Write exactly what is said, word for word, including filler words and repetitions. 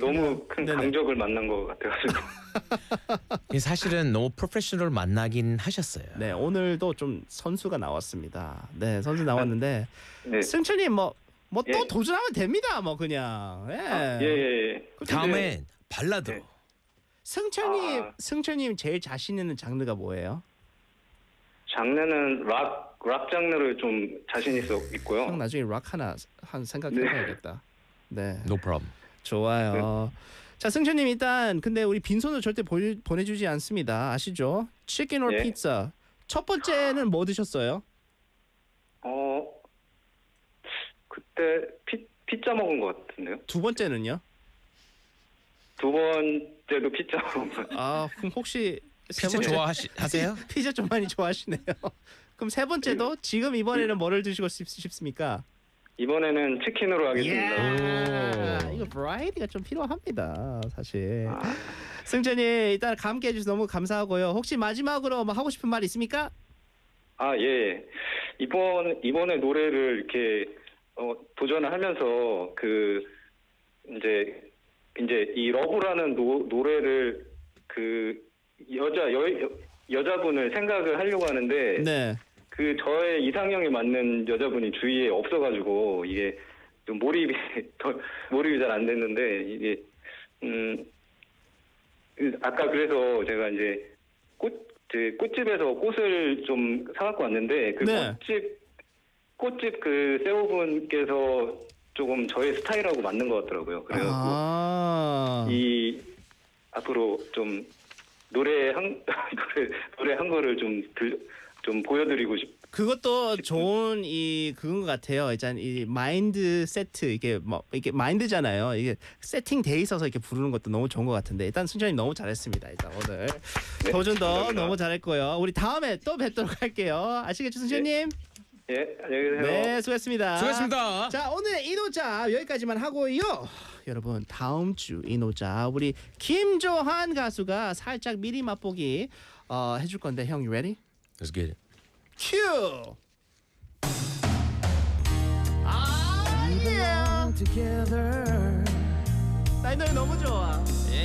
너무 큰 네네. 강적을 만난 것 같아가지고. 사실은 너무 프로페셔널 만나긴 하셨어요. 네, 오늘도 좀 선수가 나왔습니다. 네, 선수 나왔는데 네. 승철님 뭐 뭐 또 예. 도전하면 됩니다. 뭐 그냥. 예. 아, 예, 예, 예. 다음엔 발라드로. 네. 승철님, 아. 승철님 제일 자신 있는 장르가 뭐예요? 장르는 락, 락 장르를 좀 자신 있어 있고요. 형 나중에 락 하나 한 생각해봐야겠다. 네, No problem. 좋아요. 자, 승철님 일단 근데 우리 빈손으로 절대 보, 보내주지 않습니다. 아시죠? 치킨 or 예. 피자. 첫 번째는 뭐 드셨어요? 어, 그때 피, 피자 먹은 것 같은데요. 두 번째는요? 두 번째도 피자 먹은 것 같아요. 아, 그럼 혹시 세 피자 번째 좋아하세요? 피자 좀 많이 좋아하시네요. 그럼 세 번째도 지금 이번에는 뭐를 드시고 싶, 싶습니까? 이번에는 치킨으로 하겠습니다. 예. 이거 버라이티가 좀 필요합니다, 사실. 아. 승철님 일단 함께 해주셔서 너무 감사하고요. 혹시 마지막으로 뭐 하고 싶은 말 있습니까? 아, 예. 이번 이번에 노래를 이렇게 어, 도전을 하면서 그 이제 이제 이 러브라는 노, 노래를 그 여자 여, 여 여자분을 생각을 하려고 하는데 네. 그 저의 이상형에 맞는 여자분이 주위에 없어가지고 이게 좀 몰입이 더 몰입이 잘 안 됐는데 이게 음 그 아까 그래서 제가 이제 꽃 그 꽃집에서 꽃을 좀 사갖고 왔는데 그 네. 꽃집 꽃집 그 세호분께서 조금 저의 스타일하고 맞는 것 같더라고요. 그래갖고 아. 이 앞으로 좀 노래 한 노래 노래 한 거를 좀 들 좀 보여드리고 싶. 그것도 좋은 이 그건 것 같아요. 일단 이 마인드 세트 이게 뭐 이게 마인드잖아요. 이게 세팅돼 있어서 이렇게 부르는 것도 너무 좋은 것 같은데 일단 승철님 너무 잘했습니다. 일단 오늘 네, 도전도 감사합니다. 너무 잘했고요. 우리 다음에 또 뵙도록 할게요. 아시겠죠, 승철님? 예, 안녕히 계세요. 네, 수고했습니다. 수고했습니다. 자, 오늘 이노자 여기까지만 하고요. 여러분 다음 주 이노자 우리 김조한 가수가 살짝 미리 맛보기 어, 해줄 건데 형, you ready? Let's get it. 큐! 아, 예! 나이 노래 너무 좋아.